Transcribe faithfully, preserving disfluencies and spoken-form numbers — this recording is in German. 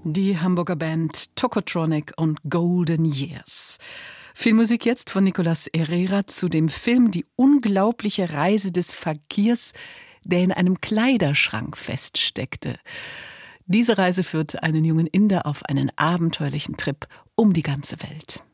Die Hamburger Band Tokotronic und Golden Years. Filmmusik jetzt von Nicolas Herrera zu dem Film Die unglaubliche Reise des Fakirs, der in einem Kleiderschrank feststeckte. Diese Reise führt einen jungen Inder auf einen abenteuerlichen Trip um die ganze Welt.